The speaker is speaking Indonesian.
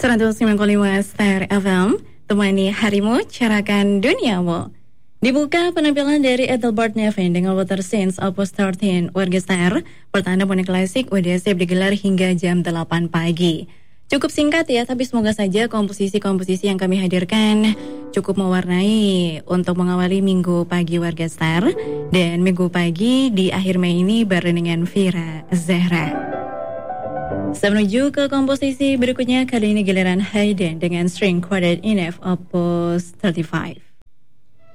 105,5 Star FM, temani harimu, carakan duniamu. Dibuka penampilan dari Ethelbert Nevin dengan Water Scenes Opus 13 Warga Star, pertanda bonek klasik udah siap digelar hingga jam 8 pagi. Cukup singkat ya, tapi semoga saja komposisi-komposisi yang kami hadirkan cukup mewarnai untuk mengawali minggu pagi Warga Star. Dan minggu pagi di akhir Mei ini bareng dengan Vira Zahra. Menuju ke komposisi berikutnya, kali ini giliran Haydn dengan String Quartet in F Opus 35.